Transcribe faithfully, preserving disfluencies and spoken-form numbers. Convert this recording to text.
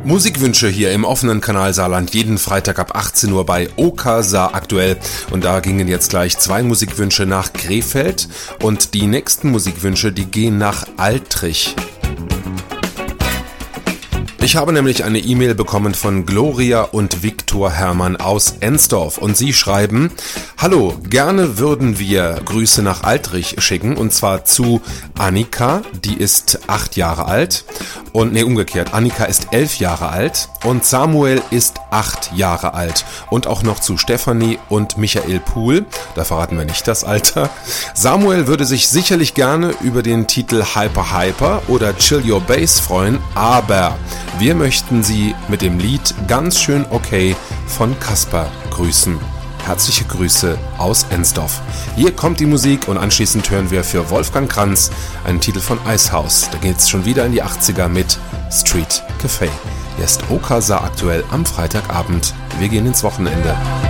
Musikwünsche hier im offenen Kanal Saarland jeden Freitag ab achtzehn Uhr bei OK Saar aktuell. Und da gingen jetzt gleich zwei Musikwünsche nach Krefeld und die nächsten Musikwünsche, die gehen nach Altrich. Ich habe nämlich eine E-Mail bekommen von Gloria und Viktor Hermann aus Ensdorf und sie schreiben: Hallo, gerne würden wir Grüße nach Altrich schicken und zwar zu Annika, die ist acht Jahre alt und nee umgekehrt, Annika ist elf Jahre alt und Samuel ist acht Jahre alt und auch noch zu Stefanie und Michael Pohl, da verraten wir nicht das Alter. Samuel würde sich sicherlich gerne über den Titel Hyper Hyper oder Chill Your Bass freuen, aber wir möchten Sie mit dem Lied Ganz schön okay von Kasper grüßen. Herzliche Grüße aus Ensdorf. Hier kommt die Musik und anschließend hören wir für Wolfgang Kranz einen Titel von Icehouse. Da geht's schon wieder in die achtziger mit Street Café. Hier ist OK Saar aktuell am Freitagabend. Wir gehen ins Wochenende.